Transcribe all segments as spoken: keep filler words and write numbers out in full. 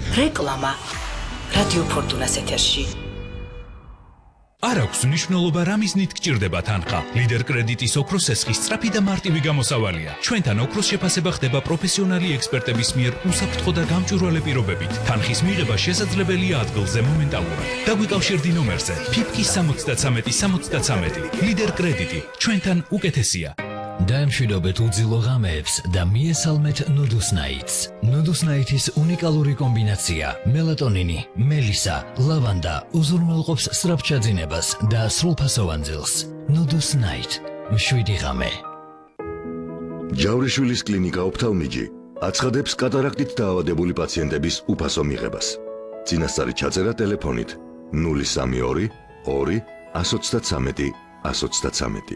რეკლამა რადიო ფორტუნას ეთერში. არ აქვს მნიშვნელობა რა მიზნით გჭირდება თანხა. ლიდერ კრედიტის ოქროს სესხი სწრაფი და მარტივი გამოსავალია. ჩვენთან ოქროს შეფასება ხდება პროფესიონალი ექსპერტების მიერ უსაფრთხო და გამჭვირვალე პირობებით. თანხის მიღება შესაძლებელია ადგილზე მომენტალურად. დაგვიკავშირდი ნომერზე ფიფკი სამოცდათრამეტი სამოცდათრამეტი. ლიდერ კრედიტი ჩვენთან უკეთესია. დაემშვიდობეთ უძილო ღამეებს და მიესალმეთ Nodus Nights. Nodus Nights-ის უნიკალური კომბინაცია მელატონინი, მელისა, ლავანდა უზრუნველყოფს სწრაფჩაძინებას და სრულფასოვან ძილს. Nodus Night. მშვიდი ღამე. ჯავრიშვილის კლინიკა ოფთალმიჯი აცხადებს კატარაქტით დაავადებული პაციენტების უფასო მიღებას. წინასწარი ჩაწერა ტელეფონით ნული სამი ორი ორი εκατს ოცდათრამეტი εκατს ოცდათრამეტი.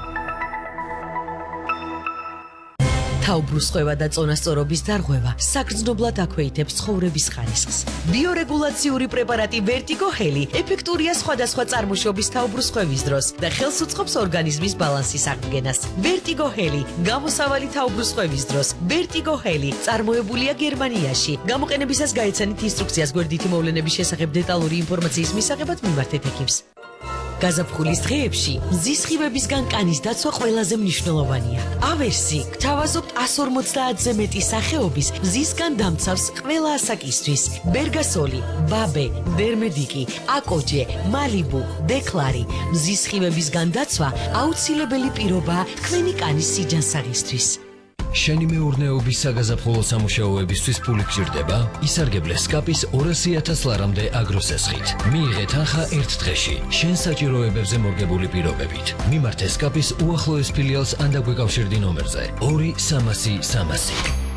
თავბრუსხვევა და წონასწორობის დარღვევა საგრძნობლად აქვეითებს ცხოვრების ხარისხს. ბიორეგულაციური პრეპარატი Vertigo Heli ეფექტურია სხვადასხვა წარმოშობის თავბრუსხვევის დროს და ხელს უწყობს ორგანიზმის ბალანსის აღდგენას. Vertigo Heli გამოსავალი თავბრუსხვევის დროს. Vertigo Heli წარმოებულია გერმანიაში. გამოყენებისას გაეცანით ინსტრუქციას გვერდითი მოვლენების შესახებ დეტალური ინფორმაციის მისაღებად მიმართეთ ექიმს. გაზაფხულის დღეებში მზის სხივებისგან კანის დაცვა ყველაზე მნიშვნელოვანია. ავერსი გთავაზობთ εκατს ორმოცდაათზე მეტი სახეობის მზისგან დამცავს ყველა ასაკისთვის. ბერგასოლი, ბაბე, დერმედიკი, აკოჯე, მალიბუ, დეკლარი. მზის სხივებისგან დაცვა აუცილებელი პირობაა თქვენი კანის სიჯანსაღისთვის. შენი მეურნეობის საგაზაფხულო სამუშაოებისთვის ფული გჭირდება? ისარგებლე სკაპის ორასი ათას ლარამდე აგროსესხით. მიიღე თანხა ერთ დღეში, შენ საჭიროებებზე მორგებული პირობებით. მიმართე სკაპის უახლოეს ფილიალს ან დაგვიკავშირდი ნომერზე ორი სამასი სამასი.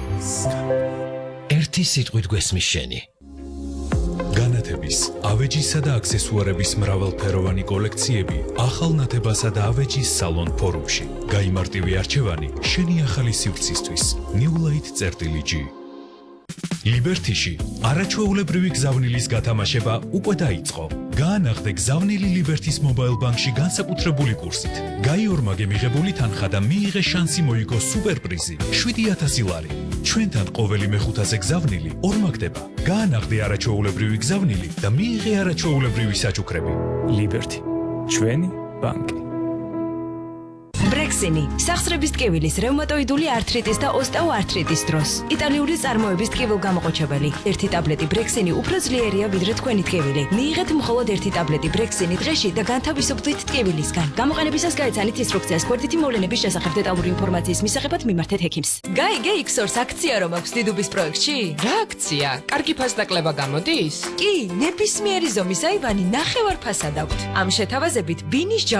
ერთი სიტყვით გვესმის შენი. განათების, ავეჯისა და აქსესუარების მრავალფეროვანი კოლექციები ახალ ნათებასა და ავეჯის სალონ ფორუმში. გაიმარტივე არჩევანი შენი ახალი სივრცისთვის. New Light G. ლიბერთიში არაჩვეულებრივი გზავნილის გათამაშება უკვე დაიწყო. გაანახდე გზავნილი ლიბერთის მობაილ ბანკში განსაკუთრებული კურსით. გაიორმაგე მიღებული თანხა და მიიღე შანსი მოიგო სუპერპრიზი შვიდი ათასი ლარი. ჩვენთან ყოველი მეხუთაზე გზავნილი ორმაგდება. გაანახდე არაჩვეულებრივი გზავნილი და მიიღე არაჩვეულებრივი საჩუქრები. ლიბერთი, ჩვენი ბანკი. ბრექსინი სახსრების ტკივილის, რევმატოიდული ართრიტის და ოსტეოართრიტის დროს. იტალიური წარმოების ტკივილგამოყოჩებელი. ერთი ტაბლეტი ბრექსინი უფრო ძლიერია ვიდრე თქვენი ტკივილი. მიიღეთ მხოლოდ ერთი ტაბლეტი ბრექსინი დღეში და განთავისუფლდით ტკივილისგან. გამოყენებისას გაეცანით ინსტრუქციას გვერდითი მოვლენების შესახებ დეტალური ინფორმაციის მისაღებად მიმართეთ ექიმს. გაი გეიქსორს აქცია რომ აქვს დიდუბის პროექტში? რა აქცია? კარგი ფასდაკლება გამოდის? კი, ნებისმიერი ზომის აივანი ნახევარ ფასად აქვთ. ამ შეთავაზებით ბინის